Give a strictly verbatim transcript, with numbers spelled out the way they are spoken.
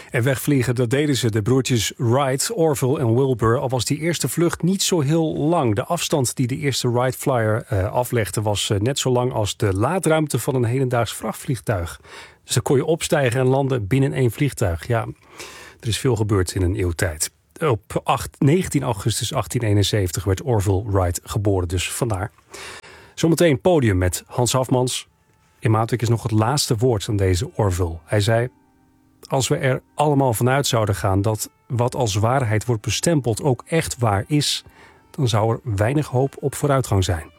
En wegvliegen, dat deden ze, de broertjes Wright, Orville en Wilbur. Al was die eerste vlucht niet zo heel lang. De afstand die de eerste Wright Flyer uh, aflegde was uh, net zo lang als de laadruimte van een hedendaags vrachtvliegtuig. Dus dan kon je opstijgen en landen binnen één vliegtuig. Ja, er is veel gebeurd in een eeuw tijd. Op negentien augustus achttien eenenzeventig werd Orville Wright geboren, dus vandaar. Zometeen podium met Hans Hafmans. In Maatwerk is nog het laatste woord aan deze Orville. Hij zei: als we er allemaal vanuit zouden gaan dat wat als waarheid wordt bestempeld ook echt waar is, dan zou er weinig hoop op vooruitgang zijn.